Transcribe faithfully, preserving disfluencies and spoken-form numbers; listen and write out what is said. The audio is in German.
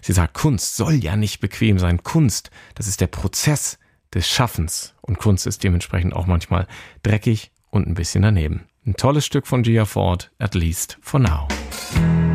Sie sagt, Kunst soll ja nicht bequem sein. Kunst, das ist der Prozess des Schaffens. Und Kunst ist dementsprechend auch manchmal dreckig und ein bisschen daneben. Ein tolles Stück von Gia Ford, At Least for Now.